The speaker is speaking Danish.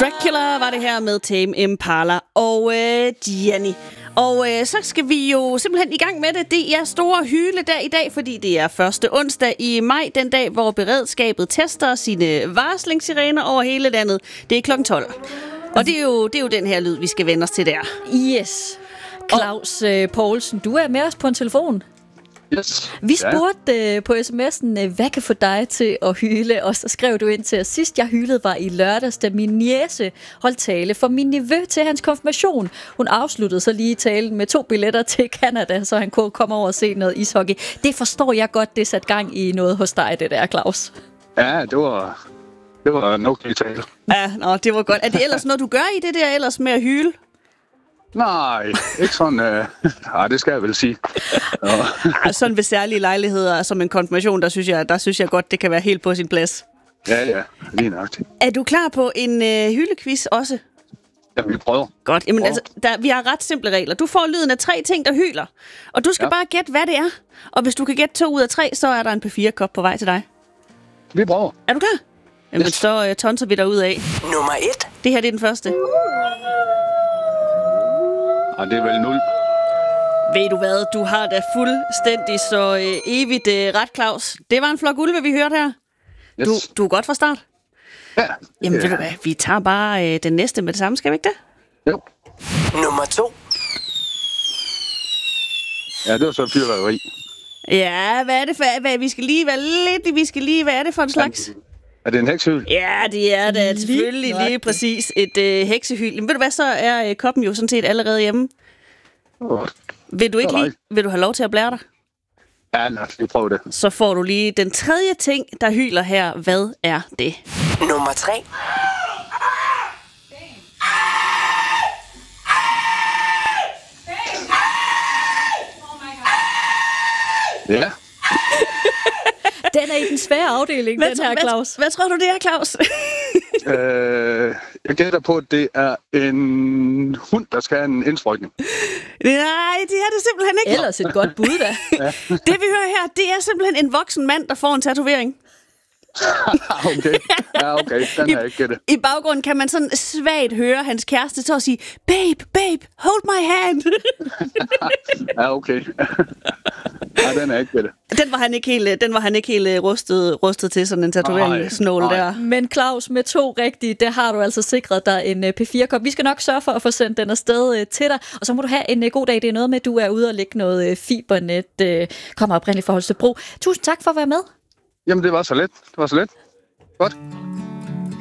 Dracula var det her med Tame Impala og Gianni. Og så skal vi jo simpelthen i gang med det. Det er store hyledag i dag, fordi det er første onsdag i maj, den dag, hvor beredskabet tester sine varslingssirener over hele landet. Det er klokken 12. Og det er jo den her lyd, vi skal vende os til der. Yes. Claus Poulsen, du er med os på en telefon. Yes. Vi spurgte på sms'en, hvad kan få dig til at hyle, og så skrev du ind til os, sidst jeg hylede var i lørdags, da min niece holdt tale for min nevø til hans konfirmation. Hun afsluttede så lige talen med 2 billetter til Canada, så han kunne komme over og se noget ishockey. Det forstår jeg godt, det satte gang i noget hos dig, det der, Claus. Ja, det var nok lige tale. Ja, det var godt. Er det ellers noget, du gør i det der ellers med at hyle? Nej, ikke sådan. Det skal jeg vel sige. Sådan ved særlige lejligheder, som en konfirmation, der synes jeg godt, det kan være helt på sin plads. Ja, lige nøjagtigt. Er du klar på en hyldequiz også? Ja, vi prøver. Godt. Jamen, altså, vi har ret simple regler. Du får lyden af 3 ting, der hyler. Og du skal bare gætte, hvad det er. Og hvis du kan gætte 2 ud af 3, så er der en P4-kop på vej til dig. Vi prøver. Er du klar? Jamen, så tonser vi derud af. Nummer 1. Det her, det er den første. Og det er vel 0. Ved du hvad? Du har da fuldstændig så evigt ret, Claus. Det var en flok ulve, vi hørte her. Yes. Du er godt fra start. Ja. Jamen, ved du hvad? Vi tager bare den næste med det samme, skal vi ikke det? Jo. Nummer 2. Ja, det var så fyrværkeri. Ja, hvad er det for? Vi skal lige være lidt... Hvad er det for en slags? Er det en heksehyl? Ja, det er da selvfølgelig lige præcis et heksehyl. Men ved du hvad, så er koppen jo sådan set allerede hjemme. Vil du have lov til at blære dig? Ja, lad os lige prøve det. Så får du lige den tredje ting, der hyler her. Hvad er det? Nummer 3. Ja. Den er i den svære afdeling, den her, Claus. Hvad tror du, det er, Claus? Jeg gætter på, at det er en hund, der skal have en indsprøjtning. Nej, det er det simpelthen ikke. Ellers et godt bud, da. Det vi hører her, det er simpelthen en voksen mand, der får en tatovering. Okay. Ja, okay. Den har jeg ikke gættet. I baggrunden kan man sådan svagt høre hans kæreste så sige, babe, hold my hand. Ja, okay. Ja, den er ikke gættet. Den var han ikke helt rustet til, sådan en tatoveringsnål der. Men Claus, med 2 rigtige, det har du altså sikret dig en P4-kop. Vi skal nok sørge for at få sendt den afsted til dig. Og så må du have en god dag. Det er noget med, at du er ude og lægge noget fibernet. Kommer oprindeligt fra Holstebro. Tusind tak for at være med. Jamen, det var så let. Godt.